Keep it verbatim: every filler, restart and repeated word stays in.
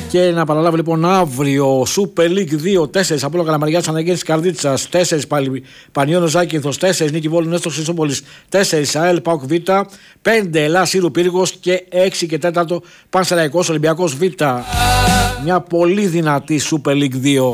Και να παραλάβω λοιπόν αύριο Super League δύο, τέσσερα Απόλλων Καλαμαριάς Αναγέννησης Καρδίτσας, τέσσερα Πανιώνος Ζάκυνθος, τέσσερα Νίκη Βόλου Νέστος Χρυσόπολης, τέσσερα ΑΕΛ ΠΑΟΚ Β, πέντε Ελλάς Ήρου Πύργος και έξι και τέταρτο Πανσεραϊκός Ολυμπιακός Β. Μια πολύ δυνατή Super League δύο.